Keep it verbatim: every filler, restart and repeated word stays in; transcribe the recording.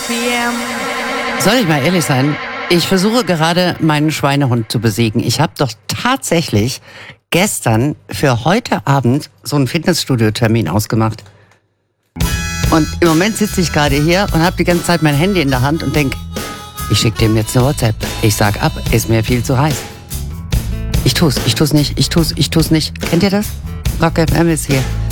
Soll ich mal ehrlich sein? Ich versuche gerade, meinen Schweinehund zu besiegen. Ich habe doch tatsächlich gestern für heute Abend so einen Fitnessstudio-Termin ausgemacht. Und im Moment sitze ich gerade hier und habe die ganze Zeit mein Handy in der Hand und denke, ich schicke dem jetzt eine WhatsApp. Ich sag ab, ist mir viel zu heiß. Ich tu's, ich tu's nicht, ich tu's, ich tu's nicht. Kennt ihr das? Rock F M ist hier.